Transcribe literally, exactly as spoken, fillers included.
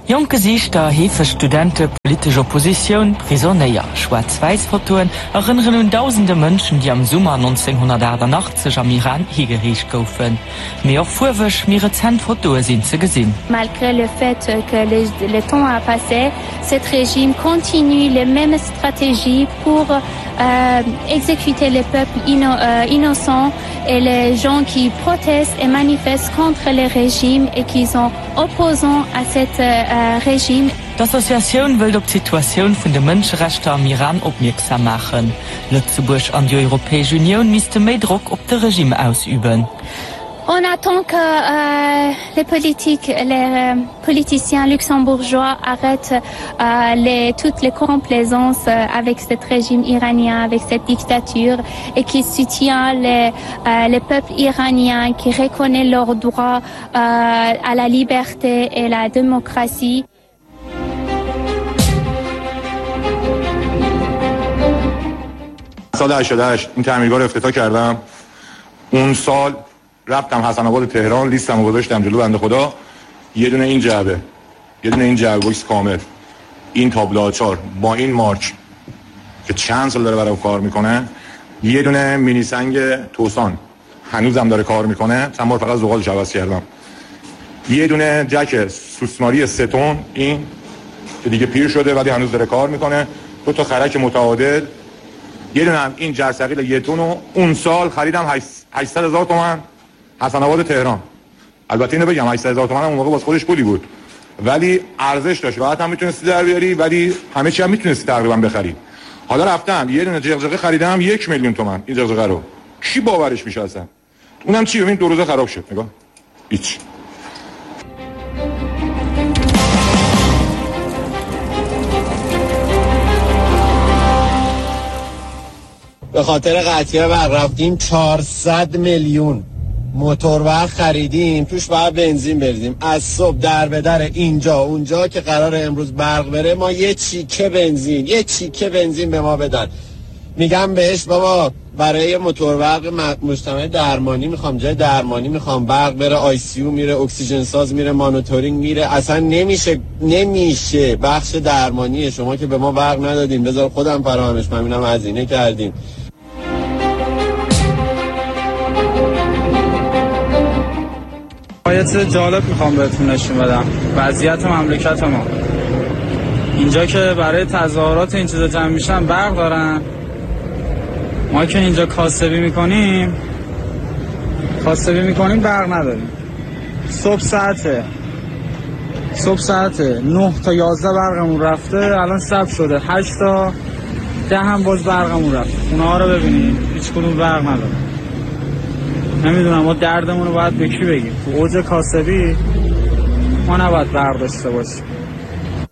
Jong Gesichter, hefe Studenten, politische Opposition, Prisonnier, Schwarz-Weiß-Fotoen erinnern nun tausende Menschen, die am Sommer neunzehnhundertachtundachtzig am Iran hingerichtet goufen. Mehr auch vorwisch, mehr rezent Fotos sind zu gesehen. Malgré le fait que le, le temps a passé, cet régime continue les mêmes stratégies pour euh, exécuter les peuples inno, euh, innocents et les gens qui protestent et manifestent contre le régime et qui sont opposants à cet euh, régime. Die Association will auf die Situation von den Menschenrechten im Iran aufmerksam machen. Lützeburg und die Europäische Union müssten mehr Druck auf das Regime ausüben. On attend que euh, les politiques, les euh, politiciens luxembourgeois arrêtent euh, les, toutes les complaisances euh, avec ce régime iranien, avec cette dictature, et qui soutiennent les, euh, les peuples iraniens, qui reconnaissent leurs droits euh, à la liberté et la démocratie. سال هشتاد و هشت این تعمیرگاه رو افتتاح کردم. اون سال رفتم حسن آباد تهران، لیستم رو گذاشتم جلو بنده خدا، یه دونه این جعبه، یه دونه این جعبه بوکس کامل، این تابلو آچار با این مارک که چند سال داره برای کار میکنه، یه دونه مینی سنگ توسان هنوزم داره کار میکنه، چند بار فقط زغالش عوض کردم، یه دونه جک سوسماری ستون این که دیگه پیر شده ولی هنوز داره کار میکنه، دو تا خرک متعادل، یه دونه هم این جرثقیل یه تون رو اون سال خریدم هشتصد هزار تومان حسن آباد تهران. البته اینو بگم هشتصد هزار تومان اون موقع واسه خودش پولی بود ولی ارزش داشت، راحت هم میتونستی در بیاری ولی همه چی هم میتونستی تقریبا بخری. حالا رفتم یه دونه جغجغه خریدم یک میلیون تومان این جغجغه رو. کی باورش میشه اصلا؟ اونم چی ببین دو روزه خراب شد. نگاه هیچ. به خاطر قطعه برق رفتیم چهارصد میلیون موتور برق خریدیم، توش باید بنزین بریزیم از صبح در به در اینجا اونجا که قرار امروز برق بره ما یه چیکه بنزین یه چیکه بنزین به ما بدن. میگم بهش بابا برای موتور برق مجتمع درمانی میخوام، جای درمانی میخوام، برق بره، آی سی یو میره، اکسیژن ساز میره، مانیتورینگ میره، اصلا نمیشه نمیشه بخش درمانی شما که به ما برق ندادین بذار خودم فراهمش ممنونم هزینه کردیم. یه چیز جالب میخوام بهتون نشون بدم، وضعیت مملکت ما اینجا که برای تظاهرات این چیزا جمع میشن برق دارن، ما که اینجا کاسبی میکنیم کاسبی میکنیم برق نداریم. صبح ساعته صبح ساعته نه تا یازده برقمون رفته، الان شب شده هشت تا ده هم باز برقمون رفته. اونها رو ببینید هیچ کدوم برق نداره. نمیدونم ما دردمون رو باید به کی بگیم؟ تو اوج کاسبی ما نباید برق داشته باشیم.